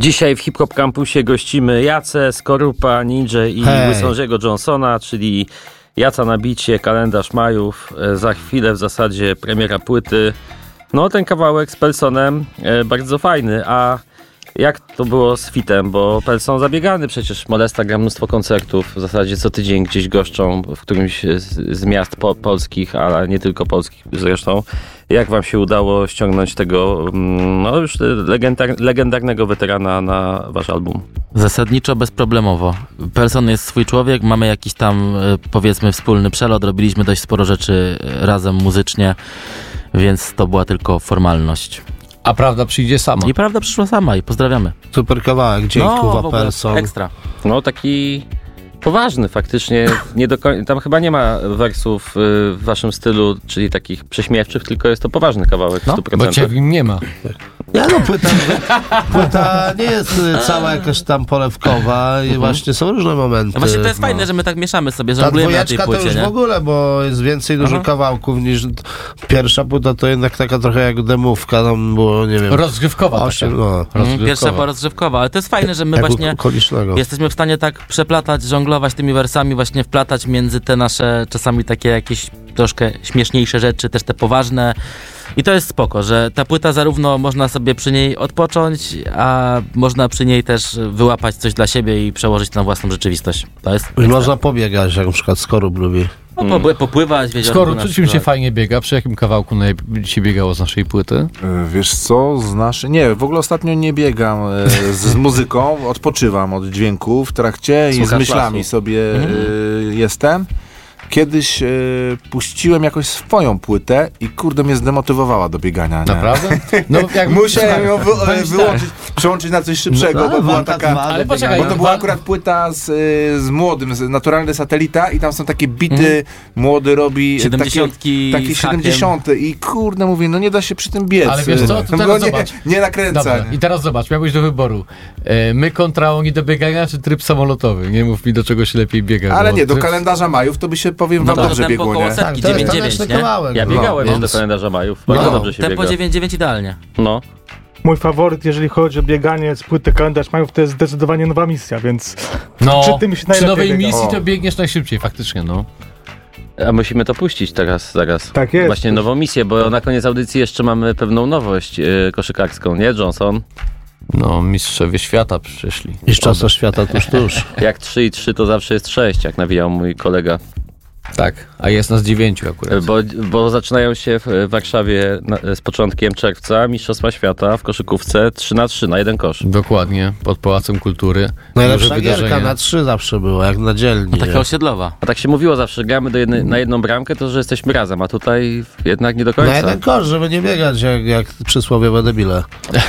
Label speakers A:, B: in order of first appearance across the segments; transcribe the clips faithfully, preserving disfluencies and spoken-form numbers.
A: Dzisiaj w Hip Hop Campusie gościmy Jacę, Skorupa, Ninja i
B: Hej.
A: Łysążego Johnsona, czyli Jaca na bicie, Kalendarz Majów. Za chwilę w zasadzie premiera płyty. No ten kawałek z Pelsonem e, bardzo fajny, a jak to było z fitem, bo Pelson zabiegany, przecież Molesta gra mnóstwo koncertów, w zasadzie co tydzień gdzieś goszczą w którymś z, z miast po, polskich, ale nie tylko polskich zresztą. Jak wam się udało ściągnąć tego no już legendar, legendarnego weterana na wasz album?
C: Zasadniczo bezproblemowo. Pelson jest swój człowiek, mamy jakiś tam powiedzmy wspólny przelot, robiliśmy dość sporo rzeczy razem muzycznie, więc to była tylko formalność.
D: A prawda przyjdzie sama.
C: I prawda przyszła sama i pozdrawiamy.
B: Super kawałek, dzięki
C: No,
B: no, Pelson.
C: ekstra.
A: No taki poważny faktycznie, nie do koń... tam chyba nie ma wersów y, w waszym stylu, czyli takich prześmiewczych, tylko jest to poważny kawałek w
C: No,
A: stu procentach.
D: Bo cię w nim nie ma.
B: Ja no, płyta, płyta nie jest cała jakaś tam polewkowa i właśnie są różne momenty.
C: No właśnie to jest
B: no.
C: fajne, że my tak mieszamy sobie,
B: Ta
C: żonglujemy na tej
B: dwójeczka to
C: płycie,
B: już
C: nie?
B: w ogóle, bo jest więcej dużo
C: Aha.
B: kawałków niż pierwsza płyta, to jednak taka trochę jak demówka, tam było, nie wiem,
D: Rozgrzewkowa
B: osiem,
D: taka.
B: no,
D: Rozgrzewkowa.
C: Pierwsza pora rozgrzewkowa, ale to jest fajne, że my
B: jak
C: właśnie
B: okolicznego.
C: jesteśmy w stanie tak przeplatać, żonglować tymi wersami, właśnie wplatać między te nasze czasami takie jakieś troszkę śmieszniejsze rzeczy, też te poważne. I to jest spoko, że ta płyta zarówno można sobie przy niej odpocząć, a można przy niej też wyłapać coś dla siebie i przełożyć to na własną rzeczywistość. To jest
B: I można pobiegać, jak na przykład Skorup lubi.
C: no, popły- popływać, wiedzieć.
D: Skoro co czym się fajnie biega? Przy jakim kawałku najlepiej się biegało z naszej płyty?
E: E, Wiesz co, z naszej... Nie, w ogóle ostatnio nie biegam e, z, z muzyką, odpoczywam od dźwięku w trakcie i z
A: Słuchasz
E: myślami
A: lasu.
E: sobie e, jestem. Kiedyś e, puściłem jakoś swoją płytę i kurde mnie zdemotywowała do biegania. Nie?
D: Naprawdę? No, jak
E: Musiałem ją wy, e,
D: powiem
E: wyłączyć, przełączyć na coś szybszego,
B: No,
E: bo była
B: walka
E: taka...
B: z walką,
D: Ale poczekaj,
E: Bo to
D: no,
E: była
D: wa-
E: akurat płyta z, y, z młodym, z Naturalny Satelita i tam są takie bity, młody robi e,
C: siedemdziesiątki
E: takie, takie
C: z hakiem.
E: siedemdziesiąte i kurde mówię, no nie da się przy tym biec.
D: Ale wiesz co, to
E: No,
D: teraz
E: nie,
D: zobacz.
E: nie nakręca.
D: Dobra, i teraz zobacz, miałbyś do wyboru. E, my kontra oni do biegania, czy tryb samolotowy? Nie mów mi, do czego się lepiej biega.
E: Ale
D: bo
E: nie, do
D: tryb...
E: kalendarza Majów to by się, powiem
C: No
E: wam,
C: to
E: dobrze
C: tempo
E: biegło,
C: koło
E: nie?
C: setki,
B: Tak, to jest
C: dziewięć dziewięć,
B: taneczny
C: nie?
B: kawałek.
A: Ja
B: no.
A: biegałem
B: Więc-
A: do kalendarza Majów, bardzo
B: No,
A: dobrze się
C: Tempo
A: biega.
C: dziewięć dziewięć idealnie.
A: No.
F: Mój faworyt, jeżeli chodzi o bieganie z płyty Kalendarz Majów, to jest zdecydowanie Nowa Misja, więc
D: No,
F: przy tym się
D: przy
F: najlepiej
D: nowej
F: biega.
D: misji
E: O.
D: to biegniesz najszybciej, faktycznie, no.
A: A musimy to puścić teraz, zaraz.
F: Tak jest.
A: Właśnie nową misję, bo na koniec audycji jeszcze mamy pewną nowość yy, koszykarską, nie Johnson?
D: No, mistrzowie świata przyszli.
B: Mistrzostwo świata tuż, tuż.
A: Jak trzy i trzy to zawsze jest sześć, jak nawijał mój kolega.
D: Tak, a jest nas dziewięciu akurat.
A: Bo, bo zaczynają się w Warszawie na, z początkiem czerwca Mistrzostwa Świata w koszykówce trzy na trzy na jeden kosz.
D: Dokładnie, pod Pałacem Kultury.
B: Najlepsza
D: Duże
B: gierka
D: wydarzenie.
B: na trzy zawsze była, jak na dzielni.
C: Taka
B: nie?
C: osiedlowa.
A: A tak się mówiło zawsze, gramy do jednej, na jedną bramkę, to że jesteśmy razem, a tutaj jednak nie do
B: Na
A: końca.
B: jeden kosz, żeby nie biegać jak, jak przysłowiowe debile.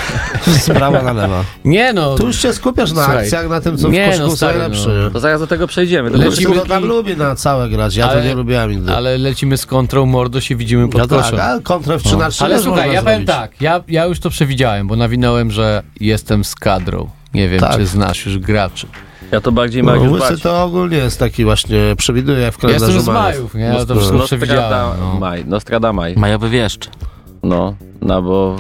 B: Z prawa na lewo.
D: Nie no,
B: Tu już się skupiasz na
D: Słuchaj,
B: akcjach, na tym, co
D: nie,
B: w
D: no,
B: koszykówce
D: stary,
B: najlepsze.
D: no.
A: To zaraz do tego przejdziemy. Do
D: Lecimy-
A: koszykówki.
B: Kto tam lubi na całe grać, ja
D: Ale-
B: to nie lubiłem nigdy.
D: ale lecimy z kontrą, mordo się widzimy pod
B: Ja tak,
D: koszem.
B: a kontrę w trzy na trzy
D: Ale
B: też
D: słuchaj,
B: można
D: ja powiem
B: zrobić.
D: tak, ja, ja już to przewidziałem, bo nawinąłem, że jestem z kadrą. Nie wiem,
B: Tak.
D: czy znasz już graczy.
A: Ja to bardziej
B: No,
A: Mariusz
B: łysy
A: Bać.
B: to ogólnie jest taki właśnie, przewiduje jak w
D: Ja
B: kalendarzu
D: jestem z
B: Majów.
D: Majów, nie? Ja to wszystko przewidziałem. No.
A: Nostradamaj, Nostradamaj.
C: Majowy wieszcz.
A: No, no bo...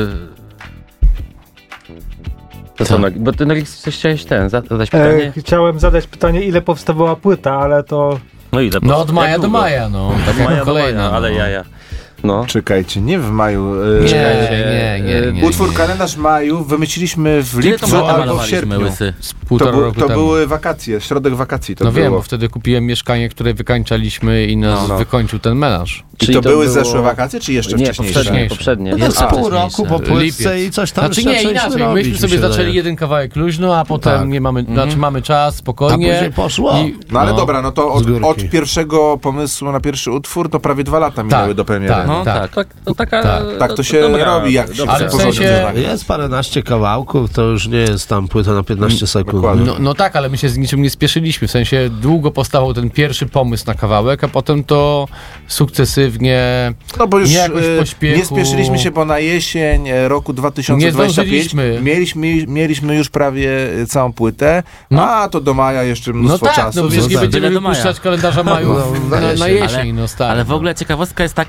A: Yy... To co,
D: Co?
A: no, bo ty no, coś chciałeś ten, za- zadać
F: E,
A: pytanie?
F: chciałem zadać pytanie, ile powstawała płyta, ale to
A: No ile?
D: No
A: po-
D: od maja
A: jak
D: do
A: długo?
D: maja, no.
A: Od
D: Tak
A: maja
D: jak
A: do
D: kolejna.
A: maja, ale
D: no.
A: jaja. No.
E: Czekajcie, nie w maju. e,
D: Nie,
A: Czekajcie,
D: nie, nie, nie.
E: Utwór Kalendarz Majów wymyśliliśmy w
C: Kiedy to
E: lipcu
C: potem
E: albo w
C: malowaliśmy,
E: sierpniu.
C: Łysy?
D: Z
E: To,
D: półtora
E: bu,
D: roku
E: to
D: temu.
E: były wakacje, środek wakacji to
D: No
E: było.
D: wiem, bo wtedy kupiłem mieszkanie, które wykańczaliśmy i nas
E: No, no.
D: wykończył ten melanż.
E: I
A: Czyli
E: to,
A: to
E: były
A: było-
E: zeszłe wakacje, czy jeszcze
A: Nie,
E: wcześniejsze?
A: poprzednie,
D: Wcześniejsze.
A: poprzednie.
B: No tak z
C: A,
B: pół
C: wcześniejsze.
B: roku po płytce
D: Lipiec.
B: i coś tam
D: Znaczy nie,
B: zaczęliśmy
D: inaczej.
B: robić,
D: Myśmy
B: mi
D: sobie
B: się
D: zaczęli
B: wydaje.
D: jeden kawałek luźno, a potem
B: Tak.
D: nie mamy,
C: Mhm.
D: znaczy mamy czas,
B: A
D: spokojnie.
B: później poszło.
D: I-
E: No ale
D: no.
E: dobra, no to
B: Z
E: od,
B: górki.
E: od pierwszego pomysłu na pierwszy utwór to prawie dwa lata minęły
D: Tak,
E: do premiery.
D: tak.
C: No
D: Tak.
C: tak.
A: Tak, to taka...
D: Tak.
E: Tak to się
A: dobra,
E: robi, jak
A: dobra.
D: Ale w
E: porządnie
D: sensie-
E: wyzwanie.
B: Jest paręnaście kawałków, to już nie jest tam płyta na piętnaście sekund.
E: dokładnie.
D: No, no tak, ale my się z niczym nie spieszyliśmy. W sensie długo powstawał ten pierwszy pomysł na kawałek, a potem to sukcesywnie.
E: No bo już
D: Nie jakoś
E: e,
D: pośpiechu.
E: nie spieszyliśmy się, bo na jesień e, roku dwa tysiące dwudziestego piątego
D: zdążyliśmy.
E: mieliśmy, mieliśmy już prawie e, całą płytę,
D: No.
E: a to do maja jeszcze
D: No
E: mnóstwo
D: tak,
E: czasu.
D: no przecież
E: więc-
D: nie
B: tak.
D: będziemy
C: Byle do maja.
D: wypuszczać kalendarza maju
B: No,
D: na,
B: na
D: na
B: jesień.
D: jesień, no stary.
C: Ale w
D: no.
C: ogóle ciekawostka jest taka, że na tej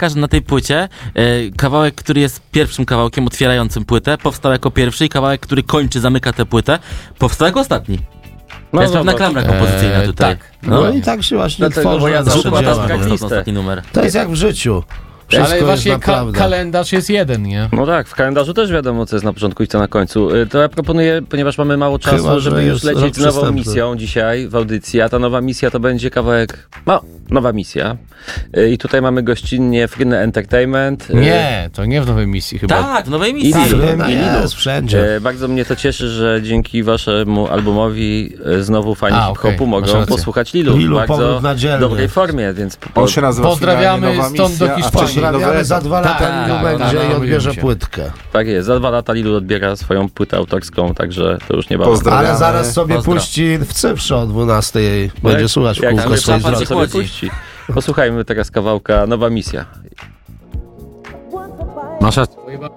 C: płycie, e, kawałek, który jest pierwszym kawałkiem otwierającym płytę, powstał jako pierwszy i kawałek, który kończy, zamyka tę płytę, powstał jako ostatni. To jest pewna klamra kompozycyjna
D: Eee,
C: tutaj.
D: tak.
B: No, i tak się właśnie
A: Dlatego,
B: tworzy
A: bo ja
B: nasze
A: zawsze
B: dzieła.
A: badam
B: nie?
A: listę.
C: Ostatni numer.
B: To jest jak w życiu. Wszystko
D: Ale właśnie
B: jest
D: ka-
B: naprawdę.
D: kalendarz jest jeden, nie?
A: No tak, w kalendarzu też wiadomo, co jest na początku i co na końcu. Y, To ja proponuję, ponieważ mamy mało czasu,
B: Chyba, że
A: żeby już
B: jest
A: lecieć
B: rok
A: z nową
B: przestępny.
A: misją dzisiaj w audycji, a ta nowa misja to będzie kawałek, no, nowa misja. Y, I tutaj mamy gościnnie Frynę Entertainment. y,
D: Nie, to nie w nowej misji chyba.
C: Tak, w nowej
A: I
C: misji.
A: Lilu.
B: Fryna
A: I Lilu.
B: jest wszędzie.
A: E, Bardzo mnie to cieszy, że dzięki waszemu albumowi e, znowu fani
D: A,
A: hip-hopu
D: okej, masz
A: mogą
D: rację.
A: posłuchać Lilu,
B: Lilu,
A: w bardzo
B: powrót na dzielny.
A: dobrej formie, więc po,
E: On się nazywa
D: Pozdrawiamy
E: finalnie Nowa
D: stąd do
E: Misja, a
D: Hiszpanii.
E: wcześniej Nowy
B: Pozdrawiamy, za
E: Etap.
B: dwa lata
D: Tak,
B: Lilu
D: tak,
B: będzie
D: tak,
B: i odbierze
D: się.
B: płytkę.
A: tak jest, za dwa lata Lilu odbiera swoją płytę autorską, także to już niebawem.
E: Pozdrawiamy.
B: Ale zaraz sobie
C: Pozdro.
B: puści w cyfrze o dwunastej.
A: No
B: Będzie
A: jak-
B: słuchać w
A: jak
B: kółko
A: sobie
B: swojej
C: pan
B: drogi.
A: sobie
C: chłodzi.
A: puści. Posłuchajmy teraz kawałka Nowa Misja.
D: Nasza